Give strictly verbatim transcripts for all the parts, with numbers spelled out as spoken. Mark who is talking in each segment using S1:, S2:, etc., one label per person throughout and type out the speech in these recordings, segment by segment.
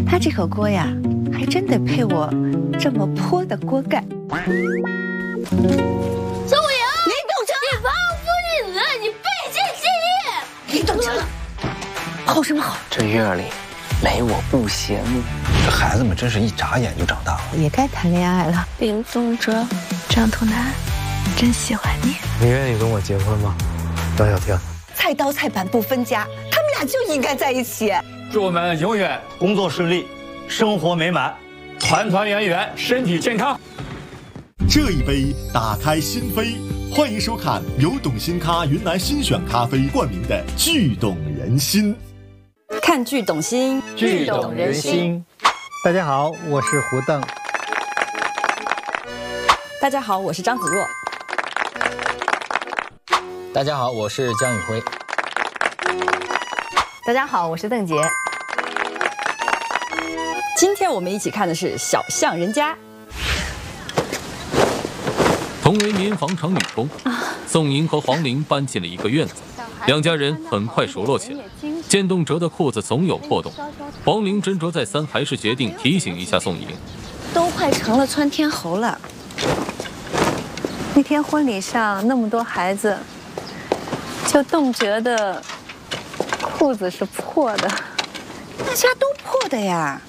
S1: 他这口锅呀，还真得配我这么泼的锅盖。
S2: 宋莹，你动车！你亡夫逆子，你背信弃义！
S1: 你动车了，跑什么好？
S3: 这院里没我不行。
S4: 这孩子们真是一眨眼就长大了，
S1: 也该谈恋爱了。
S2: 林宗哲，张图南，真喜欢你。
S5: 你愿意跟我结婚吗，张小婷？
S1: 菜刀菜板不分家，他们俩就应该在一起。
S6: 祝我们永远
S7: 工作顺利，生活美满，
S6: 团团圆圆，身体健康。
S8: 这一杯打开心扉，欢迎收看由董新咖云南新选咖啡冠名的《剧动人心》。
S9: 看剧懂心，
S5: 剧懂人心。大家好，我是胡邓。
S9: 大家好，我是张子若。
S3: 大家好，我是江宇辉。
S10: 大家好，我是邓婕。
S9: 今天我们一起看的是《小巷人家》。
S11: 同为棉纺厂女工，宋莹和黄玲搬进了一个院子，两家人很快熟络起来。见动辄的裤子总有破洞，黄玲斟酌再三，还是决定提醒一下宋莹。
S1: 都快成了窜天猴了。那天婚礼上那么多孩子，就动辄的裤子是破的，大家都破的呀。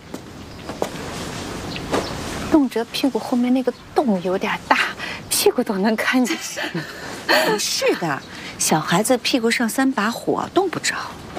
S1: 动辄屁股后面那个洞有点大，屁股都能看见。是的，小孩子屁股上三把火，冻不着。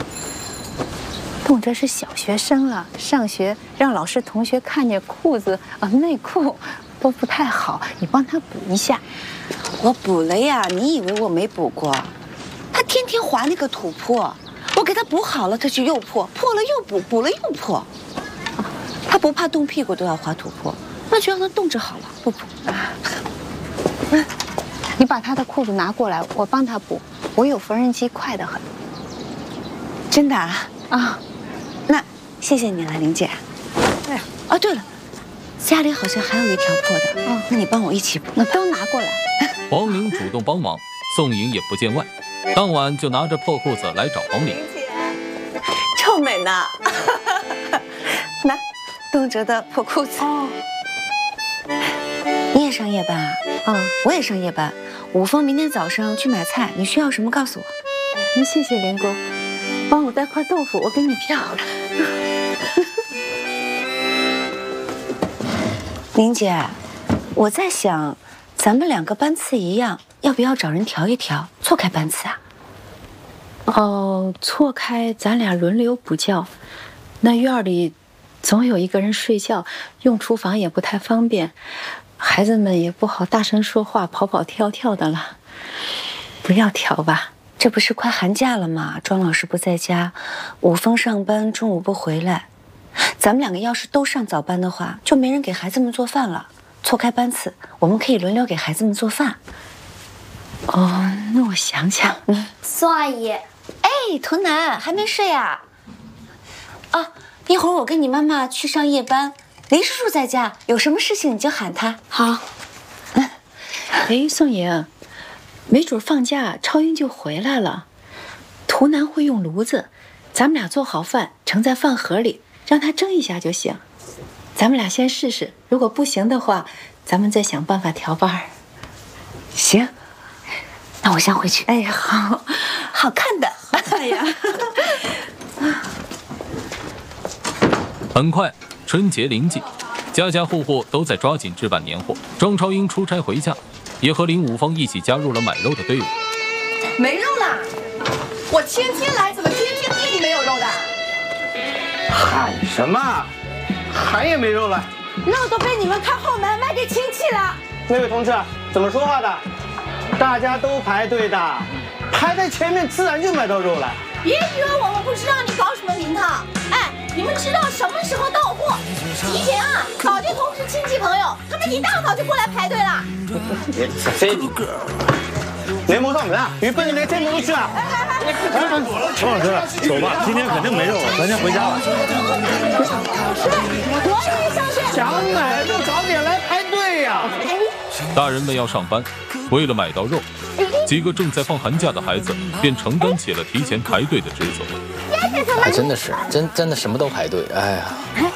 S1: 动辄是小学生了，上学让老师同学看见裤子啊内裤都不太好，你帮他补一下。我补了呀，你以为我没补过？他天天滑那个土坡，我给他补好了，他就又破，破了又补，补了又破。他不怕冻屁股都要滑土坡，那就让他冻着好了，不补。嗯，你把他的裤子拿过来，我帮他补。我有缝纫机，快得很。真的啊？啊，那谢谢你了，玲姐。对啊。哦，对了，家里好像还有一条破的。哦，那你帮我一起补。那都拿过来。
S11: 黄玲主动帮忙，宋莹也不见外，当晚就拿着破裤子来找黄玲。
S1: 臭美呢。拿，动辄的破裤子。哦。你也上夜班啊？嗯，我也上夜班。武峰明天早上去买菜，你需要什么告诉我。那谢谢林工，帮我带块豆腐，我给你票。林姐，我在想，咱们两个班次一样，要不要找人调一调，错开班次啊？哦，错开，咱俩轮流补觉。那院里总有一个人睡觉，用厨房也不太方便，孩子们也不好大声说话，跑跑跳跳的了。不要调吧，这不是快寒假了吗？庄老师不在家，武峰上班，中午不回来。咱们两个要是都上早班的话，就没人给孩子们做饭了。错开班次，我们可以轮流给孩子们做饭。哦，那我想想。嗯，
S2: 宋阿姨，
S1: 哎，图南还没睡啊？啊，一会儿我跟你妈妈去上夜班，林叔叔在家，有什么事情你就喊他。好。嗯，哎，宋莹，没准放假超英就回来了。图南会用炉子，咱们俩做好饭盛在饭盒里，让他蒸一下就行。咱们俩先试试，如果不行的话，咱们再想办法调班儿。行，那我先回去。哎呀，好，好看的。哎呀。
S11: 很快，春节临近，家家户户都在抓紧置办年货。庄超英出差回家，也和林武峰一起加入了买肉的队伍。
S12: 没肉啦！我天天来，怎么天天店里没有肉的？
S7: 喊什么？喊也没肉了。
S12: 肉都被你们开后门卖给亲戚了。
S7: 那位同志，怎么说话的？大家都排队的，排在前面自然就买到肉了。
S12: 别以为我们不知道你搞什么名堂。哎，你们知道什么时候到货？提前啊，早就通知亲戚朋友，他们一大早就过来排队了。
S7: 这雷蒙上门啊，与奔着连这门都去啊！
S13: 王老师，走吧，今天肯定没肉了，咱先回家吧。
S12: 我也上去。
S7: 想买就早点来排队呀！
S11: 大人们要上班，为了买到肉，几个正在放寒假的孩子便承担起了提前排队的职责。
S3: 还真的是，真真的什么都排队，哎呀！